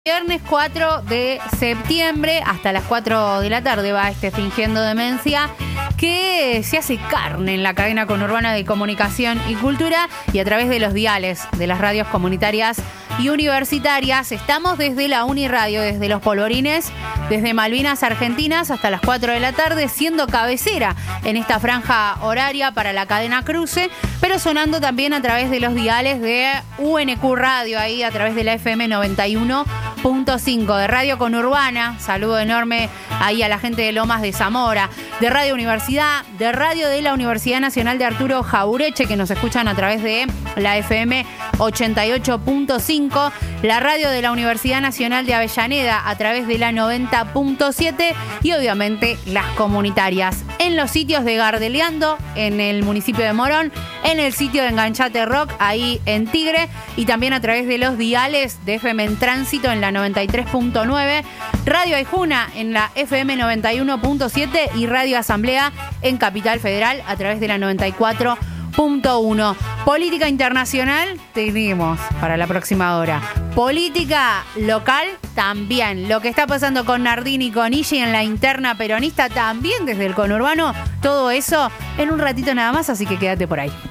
Viernes 4 de septiembre, hasta las 4 de la tarde va Fingiendo Demencia, que se hace carne en la cadena conurbana de comunicación y cultura y a través de los diales de las radios comunitarias y universitarias. Estamos desde la Uniradio, desde Los Polvorines, desde Malvinas Argentinas hasta las 4 de la tarde, siendo cabecera en esta franja horaria para la cadena Cruce, pero sonando también a través de los diales de UNQ Radio, ahí a través de la FM 91.5 de Radio Conurbana. Saludo enorme ahí a la gente de Lomas de Zamora, de Radio Universidad, de Radio de la Universidad Nacional de Arturo Jaureche, que nos escuchan a través de la FM 88.5, la radio de la Universidad Nacional de Avellaneda a través de la 90.7 y obviamente las comunitarias en los sitios de Gardeleando, en el municipio de Morón, en el sitio de Enganchate Rock, ahí en Tigre, y también a través de los diales de FM en Tránsito en la 93.9, Radio Aijuna en la FM 91.7 y Radio Asamblea en Capital Federal a través de la 94.1. Política internacional tenemos para la próxima hora. Política local también. Lo que está pasando con Nardini y con Igi en la interna peronista también desde el conurbano. Todo eso en un ratito nada más, así que quédate por ahí.